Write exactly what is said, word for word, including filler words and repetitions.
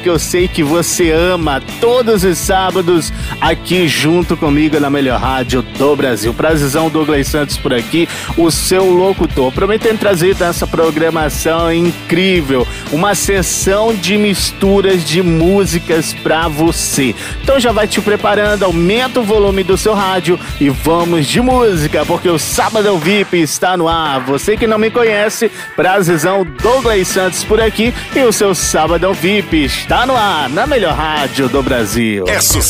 que eu sei que você ama todos os sábados aqui junto comigo na melhor rádio do Brasil. Prazerzão, Douglas Santos por aqui, o seu locutor, prometendo trazer essa programação incrível, uma sessão de misturas de músicas pra você. Então já vai te preparando, aumenta o volume do seu rádio e vamos de música, porque o Sábado V I P está no ar. Você que não me conhece, prazerzão, Douglas Santos por aqui e o seu Sábado V I P está no ar, na melhor rádio do Brasil. É